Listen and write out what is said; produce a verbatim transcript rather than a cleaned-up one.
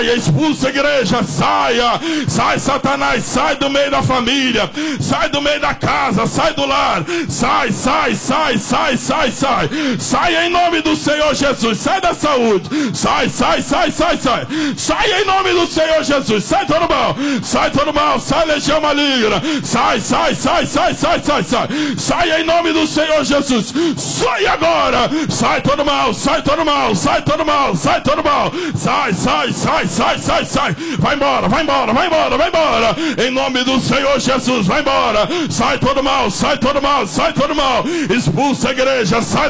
Expulsa a igreja, saia, sai Satanás, sai do meio da família, sai do meio da casa, sai do lar, sai, sai, sai, sai, sai, sai, sai em nome do Senhor Jesus, sai da saúde, sai, sai, sai, sai, sai, sai em nome do Senhor Jesus, sai todo mal, sai todo mal, sai legião maligna, sai, sai, sai, sai, sai, sai, sai, sai em nome do Senhor Jesus, sai agora, sai todo mal, sai todo mal, sai todo mal, sai todo mal, sai, sai, sai, sai, sai, sai, vai embora, vai embora, vai embora, vai embora, em nome do Senhor Jesus, vai embora, sai todo mal, sai todo mal, sai todo mal, expulsa a igreja, sai